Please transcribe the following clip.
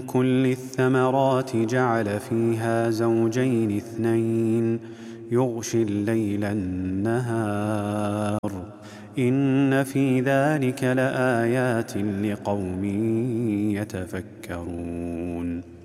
كل الثمرات جعل فيها زوجين اثنين يغشي الليل النهار إن في ذلك لآيات لقوم يتفكرون.